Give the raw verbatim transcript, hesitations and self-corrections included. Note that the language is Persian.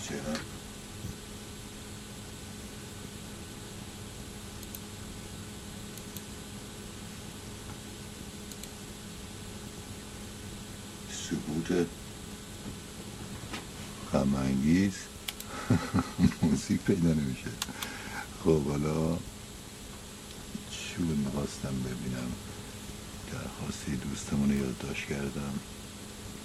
چرا سکوت غم‌انگیز موزیک پیدا نمیشه. خب حالا چی بود میخواستم ببینم؟ درخواستی دوستمون رو یادداشت کردم.